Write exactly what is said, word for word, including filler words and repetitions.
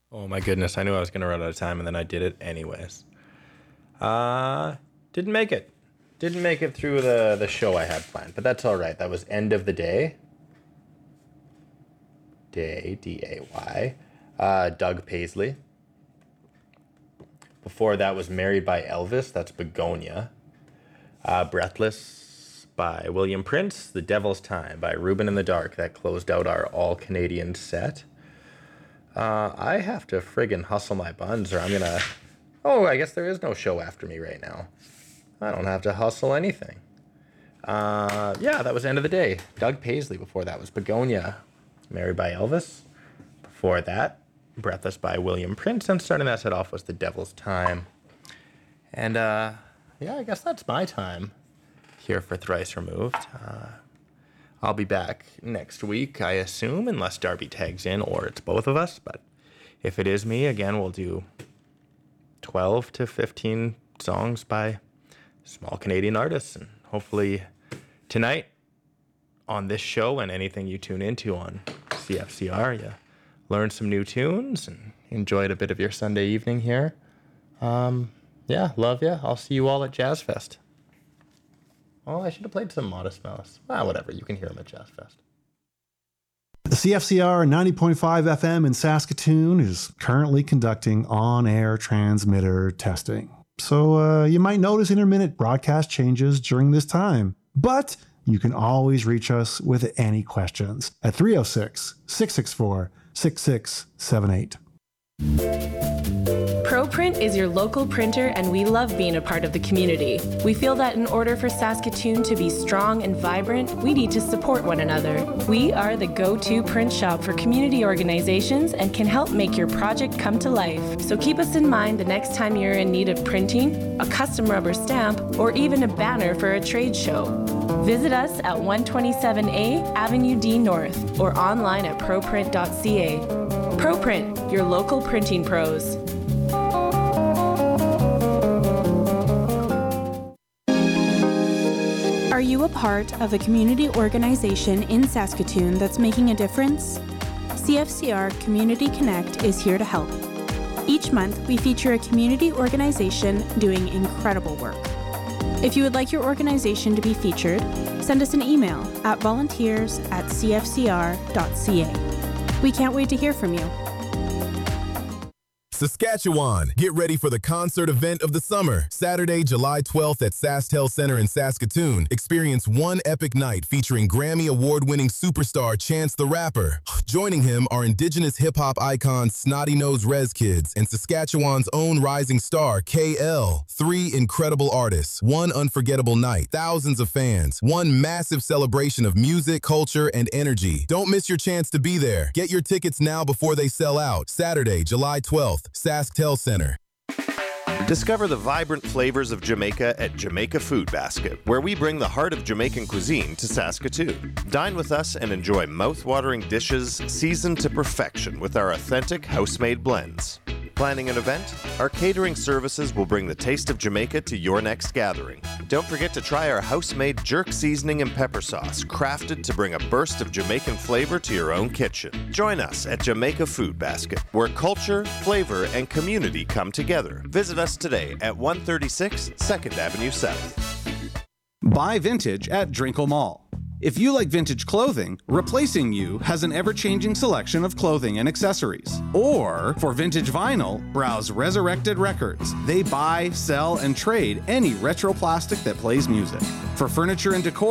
Oh my goodness, I knew I was going to run out of time, and then I did it anyways. Uh, didn't make it. Didn't make it through the, the show I had planned, but that's all right. That was End of the Day. Day, D A Y. Uh, Doug Paisley. Before that was Married by Elvis. That's Begonia. Uh, Breathless by William Prince. The Devil's Time by Ruben in the Dark. That closed out our all-Canadian set. Uh, I have to friggin' hustle my buns or I'm gonna... Oh, I guess there is no show after me right now. I don't have to hustle anything. Uh, yeah, that was End of the Day. Doug Paisley. Before that was Begonia. Married by Elvis. Before that, Breathless by William Prince. And starting that set off was The Devil's Time. And, uh, yeah, I guess that's my time here for Thrice Removed. Uh, I'll be back next week, I assume, unless Darby tags in or it's both of us. But if it is me, again, we'll do twelve to fifteen songs by small Canadian artists. And hopefully tonight on this show and anything you tune into on C F C R, you learn some new tunes and enjoyed a bit of your Sunday evening here. Um, yeah, love ya. I'll see you all at Jazz Fest. Oh, I should have played some Modest Mouse. Ah, whatever. You can hear them at Jazz Fest. The C F C R ninety point five F M in Saskatoon is currently conducting on-air transmitter testing. So uh, you might notice intermittent broadcast changes during this time. But you can always reach us with any questions at three oh six, six six four, six six seven eight. ProPrint is your local printer, and we love being a part of the community. We feel that in order for Saskatoon to be strong and vibrant, we need to support one another. We are the go-to print shop for community organizations and can help make your project come to life. So keep us in mind the next time you're in need of printing, a custom rubber stamp, or even a banner for a trade show. Visit us at one twenty-seven A Avenue D North or online at proprint dot c a. ProPrint, your local printing pros. Are you a part of a community organization in Saskatoon that's making a difference? C F C R Community Connect is here to help. Each month, we feature a community organization doing incredible work. If you would like your organization to be featured, send us an email at volunteers at c f c r dot c a. We can't wait to hear from you. Saskatchewan, get ready for the concert event of the summer. Saturday, July twelfth at SaskTel Center in Saskatoon. Experience one epic night featuring Grammy Award-winning superstar Chance the Rapper. Joining him are Indigenous hip-hop icons Snotty Nose Rez Kids and Saskatchewan's own rising star K L. Three incredible artists, one unforgettable night, thousands of fans, one massive celebration of music, culture, and energy. Don't miss your chance to be there. Get your tickets now before they sell out. Saturday, July twelfth. SaskTel Center. Discover the vibrant flavors of Jamaica at Jamaica Food Basket, where we bring the heart of Jamaican cuisine to Saskatoon. Dine with us and enjoy mouth-watering dishes seasoned to perfection with our authentic house-made blends. Planning an event? Our catering services will bring the taste of Jamaica to your next gathering. Don't forget to try our house-made jerk seasoning and pepper sauce, crafted to bring a burst of Jamaican flavor to your own kitchen. Join us at Jamaica Food Basket, where culture, flavor, and community come together. Visit us today at one thirty-six second Avenue South. Buy vintage at Drinkle Mall. If you like vintage clothing, Replacing You has an ever-changing selection of clothing and accessories. Or, for vintage vinyl, browse Resurrected Records. They buy, sell, and trade any retro plastic that plays music. For furniture and decor,